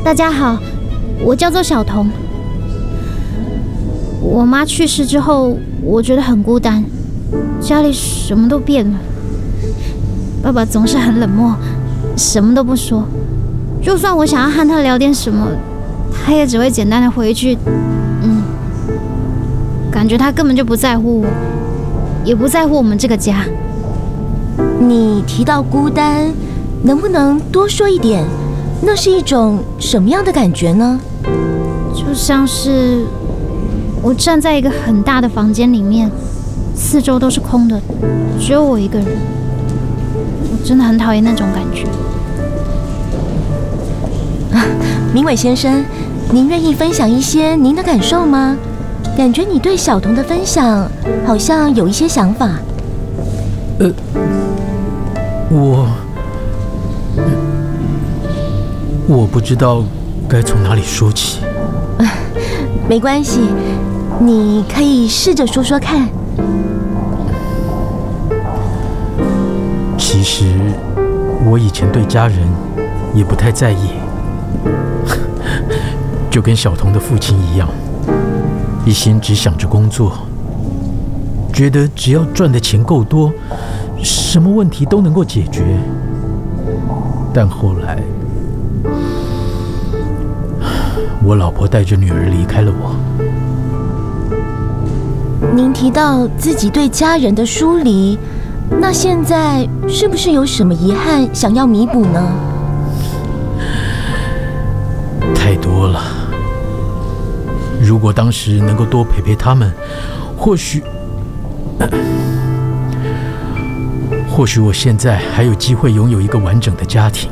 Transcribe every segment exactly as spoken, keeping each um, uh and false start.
大家好，我叫做小彤。我妈去世之后，我觉得很孤单，家里什么都变了。爸爸总是很冷漠，什么都不说。就算我想要和他聊点什么，他也只会简单的回一句“嗯”。感觉他根本就不在乎我，也不在乎我们这个家。 你提到孤单，能不能多说一点？那是一种什么样的感觉呢？ 就像是我站在一个很大的房间里面，四周都是空的，只有我一个人。我真的很讨厌那种感觉。 啊，明伟先生，您愿意分享一些您的感受吗？感觉你对小彤的分享好像有一些想法。 呃，我，我不知道该从哪里说起。 啊，没关系，你可以试着说说看。 其实我以前对家人也不太在意，就跟小彤的父亲一样，一心只想着工作，觉得只要赚的钱够多，什么问题都能够解决。但后来，我老婆带着女儿离开了我。 您提到自己对家人的疏离，那现在是不是有什么遗憾想要弥补呢？ 太多了。如果当时能够多陪陪他们，或许，呃、或许我现在还有机会拥有一个完整的家庭。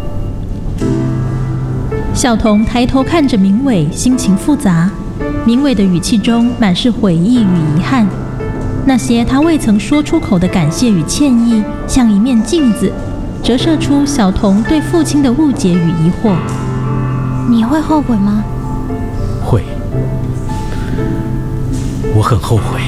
小彤抬头看着明伟，心情复杂。明伟的语气中满是悔意与遗憾，那些他未曾说出口的感谢与歉意，像一面镜子，折射出小彤对父亲的误解与疑惑。 你会后悔吗？ 会，我很后悔，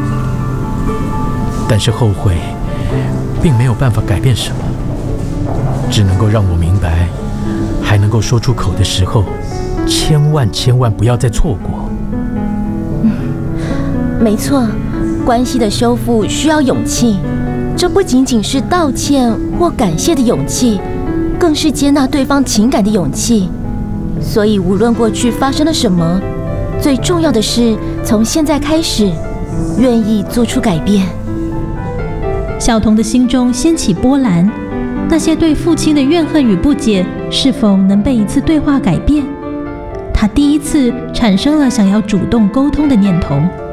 但是后悔并没有办法改变什么，只能够让我明白，还能够说出口的时候，千万千万不要再错过。 嗯，没错，关系的修复需要勇气，这不仅仅是道歉或感谢的勇气，更是接纳对方情感的勇气。所以无论过去发生了什么，最重要的是从现在开始愿意做出改变。 小彤的心中掀起波澜，那些对父亲的怨恨与不解，是否能被一次对话改变？他第一次产生了想要主动沟通的念头。